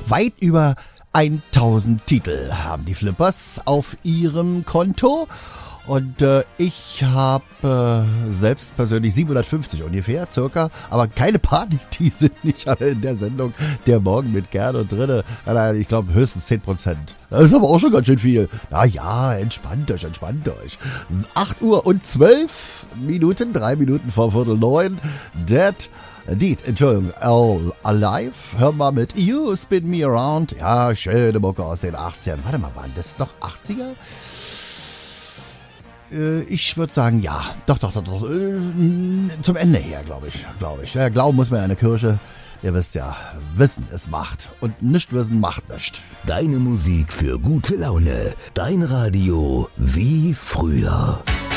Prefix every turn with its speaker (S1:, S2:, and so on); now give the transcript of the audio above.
S1: Weit über 1000 Titel haben die Flippers auf ihrem Konto. Und ich habe selbst persönlich 750 ungefähr, circa. Aber keine Panik, die sind nicht alle in der Sendung Der Morgen mit Gerd und Drinne. Ich glaube höchstens 10%. Das ist aber auch schon ganz schön viel. Na ja, entspannt euch. 8 Uhr und 12 Minuten, 3 Minuten vor 8:45. Entschuldigung, All Alive. Hör mal mit You Spin Me Around. Ja, schöne Mucke aus den 80ern. Warte mal, waren das doch 80er? Ich würde sagen, ja. Doch. Zum Ende her, glaube ich. Ja, glauben muss man ja in der Kirche. Ihr wisst ja, Wissen ist Macht. Und nicht wissen macht nicht.
S2: Deine Musik für gute Laune. Dein Radio wie früher.